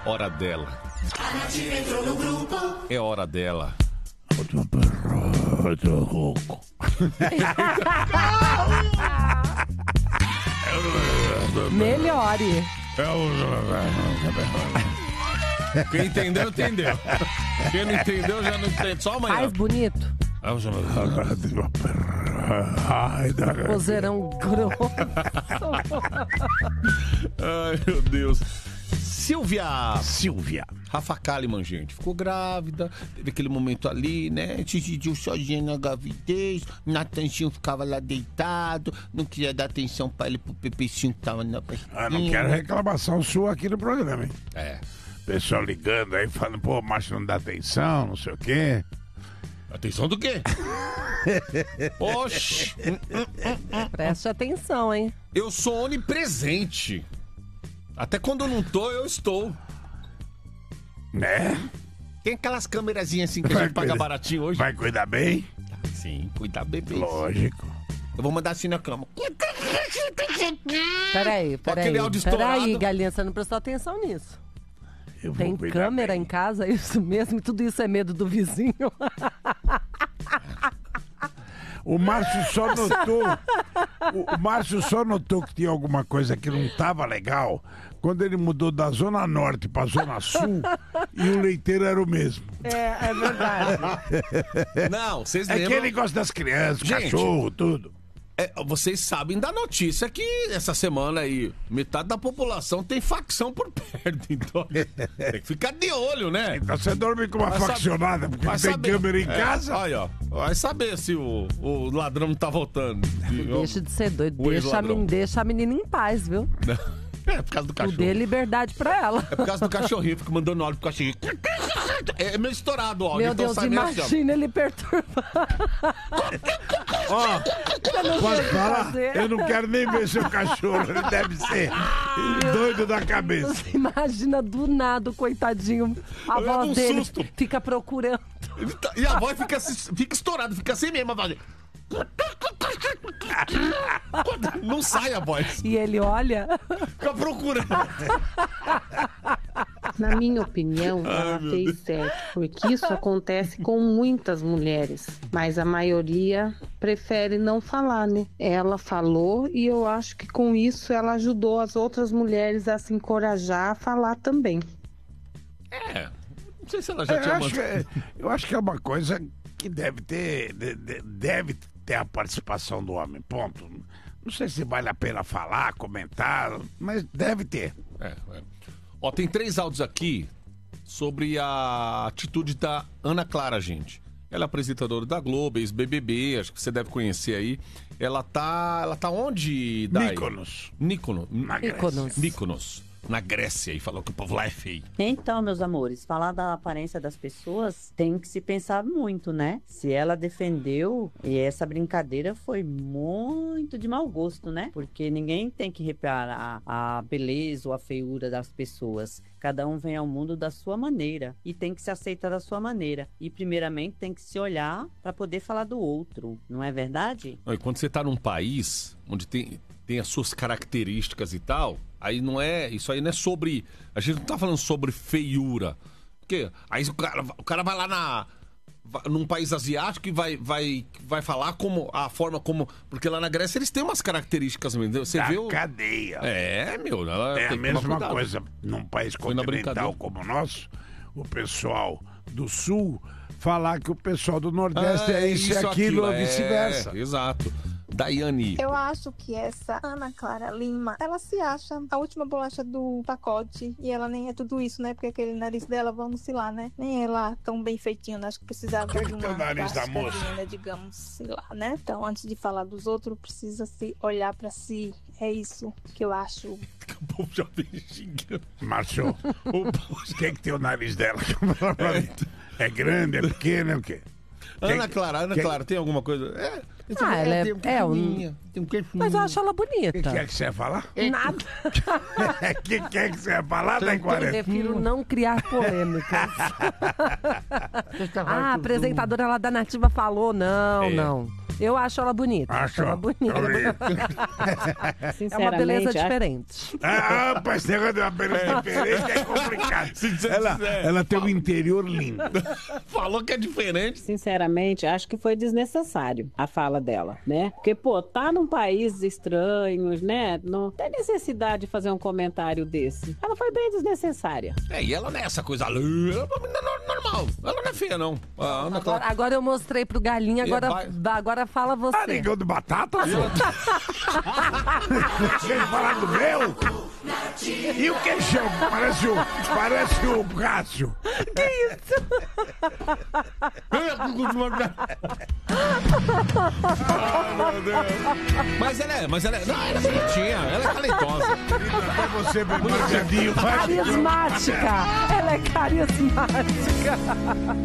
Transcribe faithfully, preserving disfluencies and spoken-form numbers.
hora dela. A Nath entrou no grupo. É hora dela. Melhore. Quem entendeu, entendeu. Quem não entendeu, já não entende. Só amanhã. Mais bonito. Vozeirão grosso. Ai, meu Deus. Silvia. Silvia. Rafa Kalimann, gente, ficou grávida, teve aquele momento ali, né? Se sentiu sozinha na gravidez, Natanzinho ficava lá deitado, não queria dar atenção pra ele, pro Pepecinho que tava na pastinha. Ah, não quero reclamação sua aqui no programa, hein? É. Pessoal ligando aí, falando, pô, o macho não dá atenção, não sei o quê. Atenção do quê? Oxi. Preste atenção, hein? Eu sou onipresente. Até quando eu não tô, eu estou. Né? Tem aquelas câmerazinhas assim que a gente paga baratinho hoje. Vai cuidar bem? Sim, cuidar bebê. Lógico. Eu vou mandar assim na cama. Peraí, peraí. Aquele áudio estourado. Peraí, galinha, você não prestou atenção nisso. Eu vou Tem cuidar câmera bem. em casa, é isso mesmo? E tudo isso é medo do vizinho? O Márcio só notou. O, o Márcio só notou que tinha alguma coisa que não tava legal quando ele mudou da Zona Norte pra Zona Sul e o leiteiro era o mesmo. É, é verdade. Não, vocês É lembram... que ele gosta das crianças, Gente, cachorro, tudo. É, vocês sabem da notícia que essa semana aí, metade da população tem facção por perto. Então, tem que ficar de olho, né? Então você dorme com uma Vai faccionada saber- porque vai tem saber. câmera em É, casa. Aí, ó. Vai saber se o, o ladrão não tá voltando. Deixa de ser doido. O Deixa a, ex-ladrão. men- deixa a menina em paz, viu? É por causa do Tu cachorro. dê liberdade pra ela. É por causa do cachorrinho, fica mandando áudio pro cachorrinho. É meio estourado o áudio. Meu então Deus, sai meio assim, ó. imagina ele perturbar. Ó, Eu não pode sei o que falar? fazer. Eu não quero nem ver seu cachorro. Ele deve ser doido da cabeça. Você imagina do nada, o coitadinho. A Eu levo voz um dele susto. fica procurando. E a voz fica, assim- fica estourada, fica assim mesmo a voz. Não sai a voz. E ele olha. Fica procurando. Na minha opinião, ela fez certo, porque isso acontece com muitas mulheres, mas a maioria prefere não falar, né? Ela falou e eu acho que com isso ela ajudou as outras mulheres a se encorajar a falar também. É, não sei se ela já Eu tinha acho, que mandado. é, eu acho que é uma coisa que deve ter, de- de- deve ter a participação do homem, ponto. Não sei se vale a pena falar, comentar, mas deve ter. É, é. Ó, tem três áudios aqui sobre a atitude da Ana Clara, gente. Ela é apresentadora da Globo, ex-B B B, acho que você deve conhecer aí. Ela tá, ela tá onde, Dai? Mykonos. Mykonos. Na Grécia. Mykonos. Mykonos, na Grécia, e falou que o povo lá é feio. Então, meus amores, falar da aparência das pessoas tem que se pensar muito, né? Se ela defendeu, e essa brincadeira foi muito de mau gosto, né? Porque ninguém tem que reparar a beleza ou a feiura das pessoas. Cada um vem ao mundo da sua maneira e tem que se aceitar da sua maneira. E primeiramente tem que se olhar para poder falar do outro, não é verdade? Não, e quando você tá num país onde tem, tem as suas características e tal, aí não é. Isso aí não é sobre. A gente não tá falando sobre feiura. Porque aí o cara, o cara vai lá na. vai num país asiático e vai, vai, vai falar como. A forma como. Porque lá na Grécia eles têm umas características mesmo. Você Da vê o. cadeia. É, meu. Ela É a tem que tomar mesma cuidado. coisa num país Foi na continental brincadeira. como o nosso, o pessoal do Sul falar que o pessoal do Nordeste é, isso e aquilo, ou é, vice-versa. Exato. Daiane. Eu acho que essa Ana Clara Lima, ela se acha a última bolacha do pacote e ela nem é tudo isso, né? Porque aquele nariz dela, vamos se lá, né? Nem é lá tão bem feitinho, né? Acho que precisava Que que de uma tem o nariz da plástica moça? linda, digamos, sei lá, né? Então, antes de falar dos outros, precisa se olhar pra si. É isso que eu acho. O povo já vem xingando. Márcio, O povo o que é que tem o nariz dela? É grande, é pequeno, é o quê? Ana Quem- Clara, Ana quem- Clara, tem alguma coisa? É, Ah, ela é- tem um é um- queixinho, tem um queixinho. Mas eu acho ela O que, bonita. que é que você ia falar? Nada. O que, que é que você ia falar, Eu Taiguara? prefiro não criar polêmicas. Ah, a apresentadora lá da Nativa falou. Não, É. não. Eu acho ela bonita. Acho ela bonita. É uma Sinceramente, beleza acho- diferente. Ah, rapaz, esse negócio de uma beleza diferente é complicado. Se você Ela, quiser. ela tem um interior lindo. Falou que é diferente. Sinceramente, acho que foi desnecessário a fala dela, né? Porque, pô, tá num país estranhos, né? Não tem necessidade de fazer um comentário desse. Ela foi bem desnecessária. É, e ela não é essa coisa ali. Ela é uma menina nor- normal. Ela não é feia, não. Ah, Ana Agora, Clara. agora eu mostrei pro Galinha, agora, vai- agora fala você. Ah, negão de batata, senhor? Você falar do meu? E o queixão? Parece o, parece o Cássio. Mas ela é, mas ela é. Não, ela é bonitinha, ela é talentosa. Pra você, bem marcadinho. vai. Carismática! Ela é carismática!